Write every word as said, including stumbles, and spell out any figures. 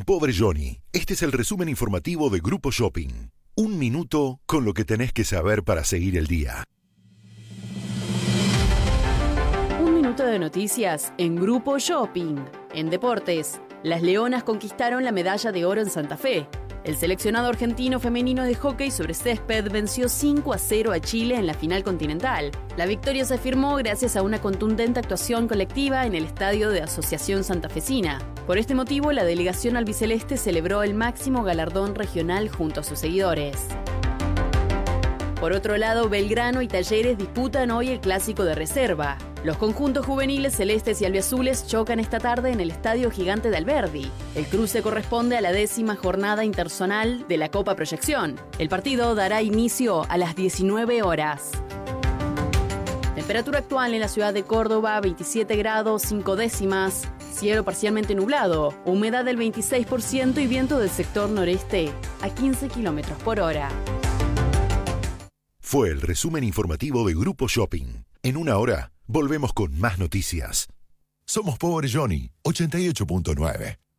en Pobre Johnny. Este es el resumen informativo de Grupo Shopping. Un minuto con lo que tenés que saber para seguir el día. Un minuto de noticias en Grupo Shopping. En deportes, las Leonas conquistaron la medalla de oro en Santa Fe. El seleccionado argentino femenino de hockey sobre césped venció cinco a cero a Chile en la final continental. La victoria se firmó gracias a una contundente actuación colectiva en el estadio de Asociación Santafesina. Por este motivo, la delegación albiceleste celebró el máximo galardón regional junto a sus seguidores. Por otro lado, Belgrano y Talleres disputan hoy el clásico de reserva. Los conjuntos juveniles celestes y albiazules chocan esta tarde en el Estadio Gigante de Alberdi. El cruce corresponde a la décima jornada interzonal de la Copa Proyección. El partido dará inicio a las diecinueve horas. Temperatura actual en la ciudad de Córdoba, veintisiete grados cinco décimas. Cielo parcialmente nublado, humedad del veintiséis por ciento y viento del sector noreste a quince kilómetros por hora. Fue el resumen informativo de Grupo Shopping. En una hora, volvemos con más noticias. Somos Pobre Johnny, ochenta y ocho punto nueve.